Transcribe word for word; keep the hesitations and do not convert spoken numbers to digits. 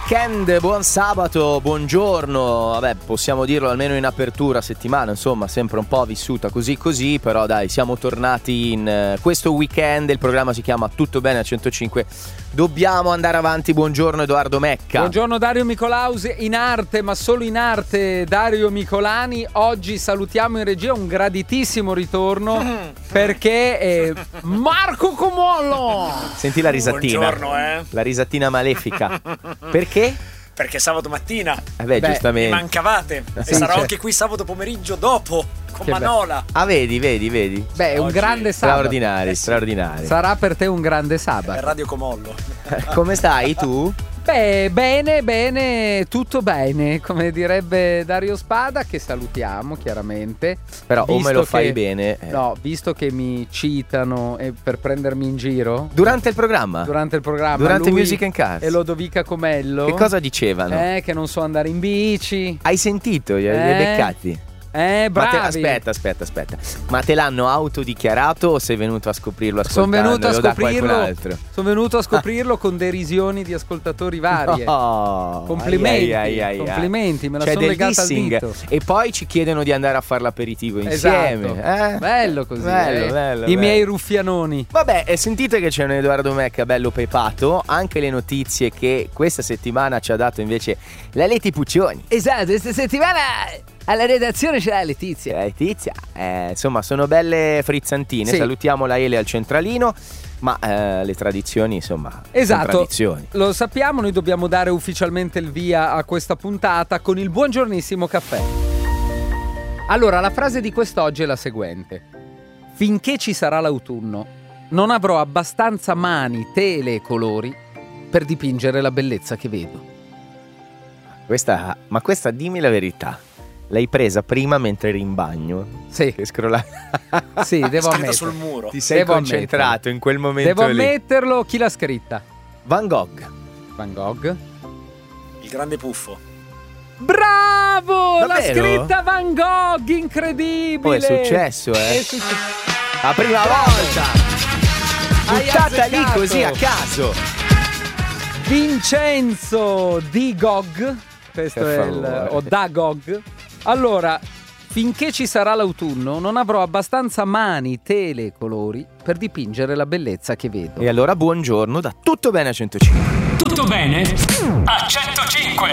weekend, buon sabato, buongiorno. Vabbè, possiamo dirlo almeno in apertura settimana, insomma, sempre un po' vissuta così così, però dai, siamo tornati in uh, questo weekend. Il programma si chiama Tutto Bene a centocinque. Dobbiamo andare avanti. Buongiorno Edoardo Mecca. Buongiorno Dario Micolaus, in arte, ma solo in arte Dario Micolani. Oggi salutiamo in regia un graditissimo ritorno perché è Marco Comollo. Senti la risatina. Buongiorno, eh. La risatina malefica. Perché? Perché sabato mattina Eh beh, Beh, giustamente. mi mancavate. Sì, E sarò c'è. anche qui sabato pomeriggio dopo con Che Manola. Ah, vedi, vedi, vedi. Beh, è un Oggi grande sabato. Straordinari, Eh sì. straordinari. Sarà per te un grande È sabato. Radio Comollo. Come stai tu? Beh, bene, bene, tutto bene, come direbbe Dario Spada, che salutiamo chiaramente. Però o me Visto lo fai che- bene. eh. No, visto che mi citano eh, per prendermi in giro Durante il programma? durante il programma, Durante lui Music and Cars? e Lodovica Comello. Che cosa dicevano? Eh, che non so andare in bici. Hai sentito? Li hai Eh, beccati? Eh, Ma te- bravi. aspetta, aspetta, aspetta. Ma te l'hanno autodichiarato o sei venuto a scoprirlo Sono ascoltandolo venuto a da qualcun scoprirlo. altro? Sono venuto a scoprirlo con derisioni di ascoltatori varie. No. Complimenti, Ai, ai, ai, ai. complimenti, me la C'è sono del legata al dissing. dito. E poi ci chiedono di andare a fare l'aperitivo insieme. Esatto. eh? Bello così. Bello, eh. bello, I bello. miei ruffianoni. Vabbè, e sentite che c'è un Edoardo Mecca bello pepato. Anche le notizie che questa settimana ci ha dato invece la Leti Puccioni. Esatto, questa settimana alla redazione c'è la Letizia. La Letizia, eh, insomma, sono belle frizzantine. Sì. Salutiamo la Ele al centralino. Ma eh, le tradizioni, insomma, sono Esatto, tradizioni. lo sappiamo, noi dobbiamo dare ufficialmente il via a questa puntata con il buongiornissimo caffè. Allora, la frase di quest'oggi è la seguente: finché ci sarà l'autunno, non avrò abbastanza mani, tele e colori per dipingere la bellezza che vedo. Questa, ma questa, dimmi la verità, l'hai presa prima mentre eri in bagno? Sì, Che scrollavi? sì, devo Scritta ammettere. sul muro. Ti sei Devo concentrato ammetterlo. in quel momento Devo lì. ammetterlo, chi l'ha scritta? Van Gogh. Van Gogh. Il grande puffo. Bravo! L'ha Davvero? scritta Van Gogh, incredibile! Oh, è successo, eh. È successo. La prima volta. Hai Buttata lì azzeccato. così a caso. Vincenzo di Gogh. Questo Per è favore. il o da Gogh. Allora, finché ci sarà l'autunno, non avrò abbastanza mani, tele e colori per dipingere la bellezza che vedo. E allora buongiorno da Tutto Bene a centocinque. Tutto bene? A centocinque!